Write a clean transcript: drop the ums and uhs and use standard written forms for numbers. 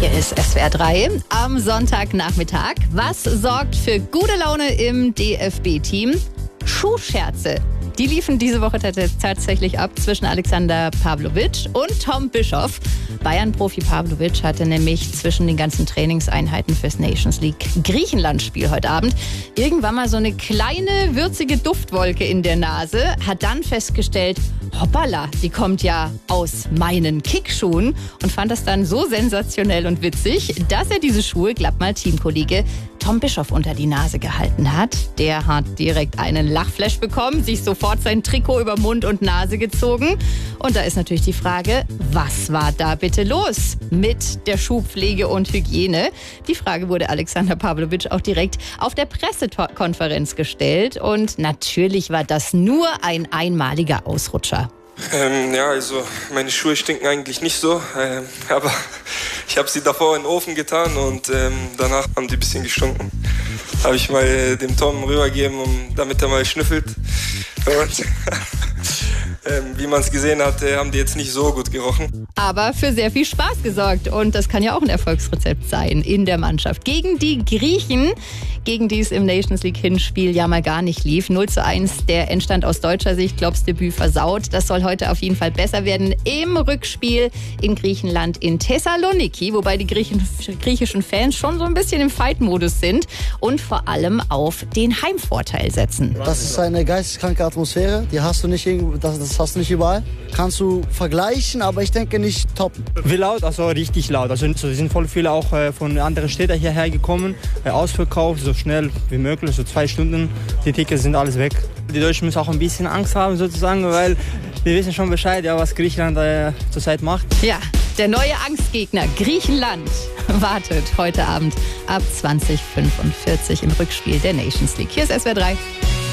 Hier ist SWR 3 am Sonntagnachmittag. Was sorgt für gute Laune im DFB-Team? Schuhscherze. Die liefen diese Woche tatsächlich ab zwischen Alexander Pavlovic und Tom Bischoff. Bayern-Profi Pavlovic hatte nämlich zwischen den ganzen Trainingseinheiten fürs Nations League Griechenland-Spiel heute Abend irgendwann mal so eine kleine, würzige Duftwolke in der Nase, hat dann festgestellt, hoppala, die kommt ja aus meinen Kickschuhen und fand das dann so sensationell und witzig, dass er diese Schuhe glatt mal Teamkollege Tom Bischoff unter die Nase gehalten hat. Der hat direkt einen Lachflash bekommen, sich sofort sein Trikot über Mund und Nase gezogen. Und da ist natürlich die Frage, was war da bitte los mit der Schuhpflege und Hygiene? Die Frage wurde Alexander Pavlovic auch direkt auf der Pressekonferenz gestellt. Und natürlich war das nur ein einmaliger Ausrutscher. Also meine Schuhe stinken eigentlich nicht so, aber ich habe sie davor in den Ofen getan und danach haben die ein bisschen gestunken. Habe ich mal dem Tom rübergegeben, damit er mal schnüffelt. Und wie man es gesehen hat, haben die jetzt nicht so gut gerochen. Aber für sehr viel Spaß gesorgt und das kann ja auch ein Erfolgsrezept sein in der Mannschaft. Gegen die Griechen, gegen die es im Nations League Hinspiel ja mal gar nicht lief. 0:1 der Endstand aus deutscher Sicht, Klopps Debüt versaut. Das soll heute auf jeden Fall besser werden im Rückspiel in Griechenland in Thessaloniki, wobei die griechischen Fans schon so ein bisschen im Fight-Modus sind und vor allem auf den Heimvorteil setzen. Das ist eine geisteskranke Atmosphäre, die hast du nicht das hast du nicht überall. Kannst du vergleichen, aber ich denke nicht top. Wie laut? Also richtig laut. Also sind voll viele auch von anderen Städten hierher gekommen, ausverkauft, so schnell wie möglich, so 2 Stunden. Die Tickets sind alles weg. Die Deutschen müssen auch ein bisschen Angst haben sozusagen, weil wir wissen schon Bescheid, ja, was Griechenland zurzeit macht. Ja, der neue Angstgegner Griechenland wartet heute Abend ab 20:45 im Rückspiel der Nations League. Hier ist SWR 3.